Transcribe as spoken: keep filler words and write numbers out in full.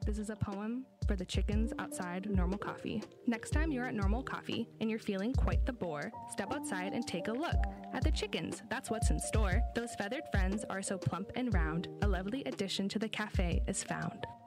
This is a poem for the chickens outside Normal Coffee. Next time you're at Normal Coffee and you're feeling quite the bore, step outside and take a look at the chickens. That's what's in store. Those feathered friends are so plump and round. A lovely addition to the cafe is found.